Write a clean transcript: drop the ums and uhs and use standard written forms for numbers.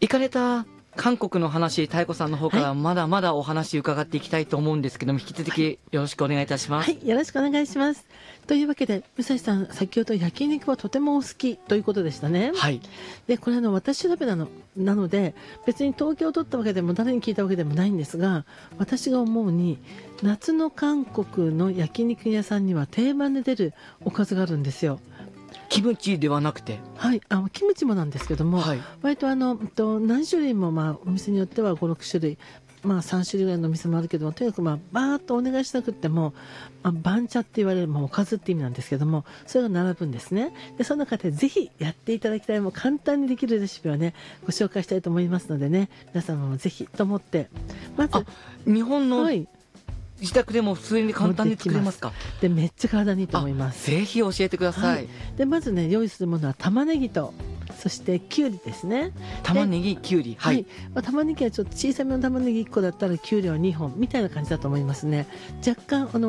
行かれた韓国の話、妙子さんの方からまだまだお話伺っていきたいと思うんですけども、引き続きよろしくお願いいたします。 はい、よろしくお願いします。というわけで、武蔵さん、先ほど焼肉はとてもお好きということでしたね。 はい。 で、これ私調べなので、別に統計を取ったわけでも誰に聞いたわけでもないんですが、私が思うに、夏の韓国の焼肉屋さんには定番で出るおかずがあるんですよ。 キムチではなくて、 はい、キムチもなんですけども、 はい、 割と何種類も、お店によっては5、6種類、3種類ぐらいのお店もあるけども、とにかくバーッとお願いしなくっても、番茶って言われる、おかずって意味なんですけども、それが並ぶんですね。で、その中でぜひやっていただきたい、もう簡単にできるレシピをね、ご紹介したいと思いますのでね、皆様もぜひと思って、まず、 日本の、 はい、 自宅でも普通に簡単に作れますか？ で、めっちゃ体にいいと思います。 ぜひ教えてください。 はい、で、まずね、用意するものは玉ねぎと、そしてきゅうりですね。 玉ねぎ、きゅうり、はい。 玉ねぎはちょっと小さめの玉ねぎ1個だったらきゅうりは2本みたいな感じだと思いますね。若干